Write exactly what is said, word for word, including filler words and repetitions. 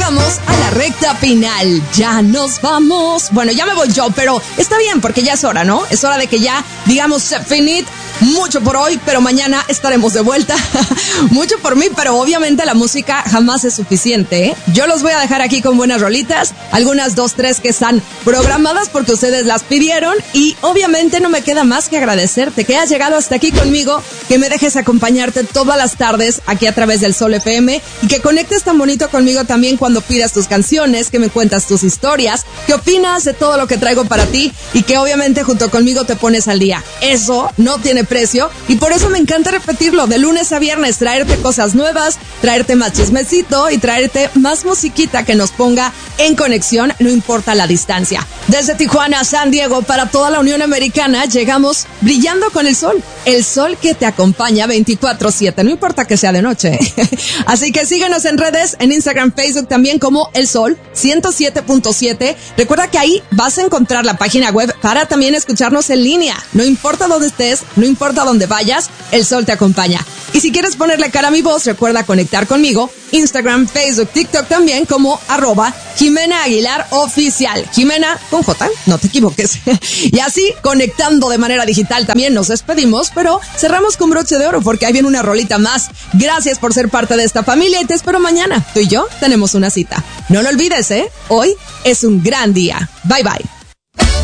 llegamos a la recta final. Ya nos vamos. Bueno, ya me voy yo, pero está bien porque ya es hora, ¿no? Es hora de que ya digamos se finit. Mucho por hoy, pero mañana estaremos de vuelta. Mucho por mí, pero obviamente la música jamás es suficiente, ¿eh? Yo los voy a dejar aquí con buenas rolitas, algunas dos, tres que están programadas porque ustedes las pidieron y obviamente no me queda más que agradecerte que hayas llegado hasta aquí conmigo, que me dejes acompañarte todas las tardes aquí a través del Sol F M y que conectes tan bonito conmigo también cuando pidas tus canciones, que me cuentas tus historias, qué opinas de todo lo que traigo para ti y que obviamente junto conmigo te pones al día. Eso no tiene precio y por eso me encanta repetirlo de lunes a viernes, traerte cosas nuevas, traerte más chismecito y traerte más musiquita que nos ponga en conexión, no importa la distancia. Desde Tijuana a San Diego para toda la Unión Americana llegamos brillando con el sol, el sol que te acompaña veinticuatro siete, no importa que sea de noche. Así que síguenos en redes, en Instagram, Facebook también como El Sol ciento siete punto siete. Recuerda que ahí vas a encontrar la página web para también escucharnos en línea, no importa dónde estés, no importa importa dónde vayas, el sol te acompaña. Y si quieres ponerle cara a mi voz, recuerda conectar conmigo, Instagram, Facebook, TikTok también como arroba Jimena Aguilar Oficial. Jimena con J, no te equivoques. Y así, conectando de manera digital también nos despedimos, pero cerramos con broche de oro porque ahí viene una rolita más. Gracias por ser parte de esta familia y te espero mañana. Tú y yo tenemos una cita. No lo olvides, ¿eh? Hoy es un gran día. Bye bye.